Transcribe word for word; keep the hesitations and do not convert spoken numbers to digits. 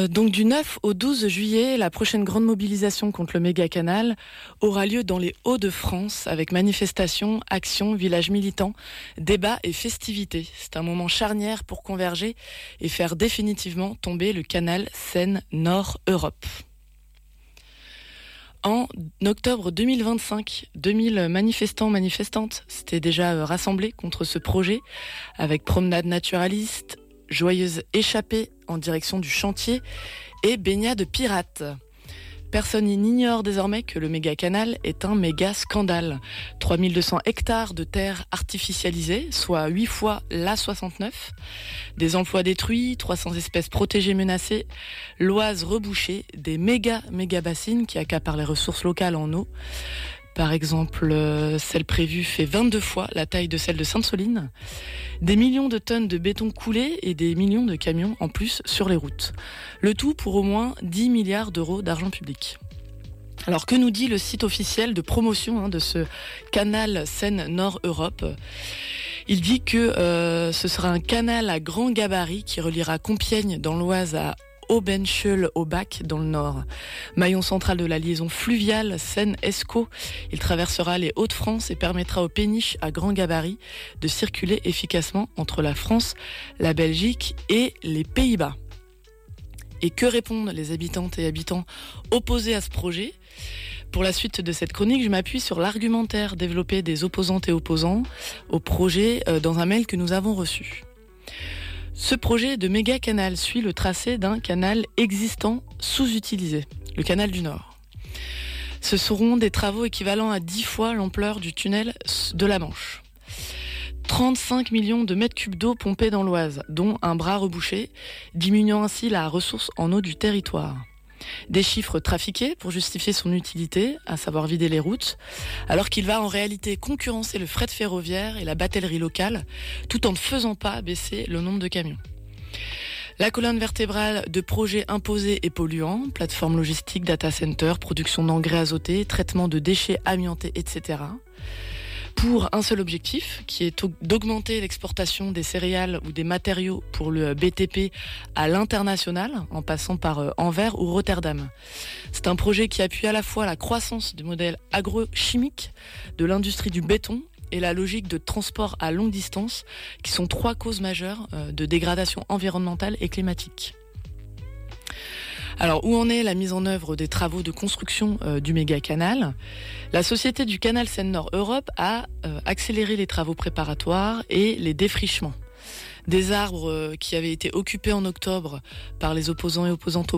Euh, donc du neuf au douze juillet, la prochaine grande mobilisation contre le méga-canal aura lieu dans les Hauts-de-France avec manifestations, actions, villages militants, débats et festivités. C'est un moment charnière pour converger et faire définitivement tomber le canal Seine-Nord-Europe. En octobre deux mille vingt-cinq, deux mille manifestants, manifestantes s'étaient déjà rassemblés contre ce projet avec promenade naturaliste, joyeuse échappée en direction du chantier et baignade pirate. Personne n'ignore désormais que le méga-canal est un méga scandale. trois mille deux cents hectares de terres artificialisées, soit huit fois l'A soixante-neuf. Des emplois détruits, trois cents espèces protégées menacées, l'Oise rebouchée, des méga méga bassines qui accaparent les ressources locales en eau. Par exemple, euh, celle prévue fait vingt-deux fois la taille de celle de Sainte-Soline. Des millions de tonnes de béton coulés et des millions de camions en plus sur les routes. Le tout pour au moins dix milliards d'euros d'argent public. Alors que nous dit le site officiel de promotion hein, de ce canal Seine-Nord-Europe ? Il dit que euh, ce sera un canal à grand gabarit qui reliera Compiègne dans l'Oise à Aubencheul-au-Bac dans le nord. Maillon central de la liaison fluviale Seine-Escaut, il traversera les Hauts-de-France et permettra aux péniches à grand gabarit de circuler efficacement entre la France, la Belgique et les Pays-Bas. Et que répondent les habitantes et habitants opposés à ce projet ? Pour la suite de cette chronique, je m'appuie sur l'argumentaire développé des opposantes et opposants au projet dans un mail que nous avons reçu. Ce projet de méga canal suit le tracé d'un canal existant sous-utilisé, le canal du Nord. Ce seront des travaux équivalents à dix fois l'ampleur du tunnel de la Manche. trente-cinq millions de mètres cubes d'eau pompés dans l'Oise, dont un bras rebouché, diminuant ainsi la ressource en eau du territoire. Des chiffres trafiqués pour justifier son utilité, à savoir vider les routes, alors qu'il va en réalité concurrencer le fret ferroviaire et la batellerie locale, tout en ne faisant pas baisser le nombre de camions. La colonne vertébrale de projets imposés et polluants, plateforme logistique, data center, production d'engrais azotés, traitement de déchets amiantés, et cetera, pour un seul objectif, qui est d'augmenter l'exportation des céréales ou des matériaux pour le B T P à l'international, en passant par Anvers ou Rotterdam. C'est un projet qui appuie à la fois la croissance du modèle agrochimique, de l'industrie du béton et la logique de transport à longue distance, qui sont trois causes majeures de dégradation environnementale et climatique. Alors, où en est la mise en œuvre des travaux de construction euh, du méga-canal ? La société du canal Seine-Nord-Europe a euh, accéléré les travaux préparatoires et les défrichements. Des arbres euh, qui avaient été occupés en octobre par les opposants et opposantes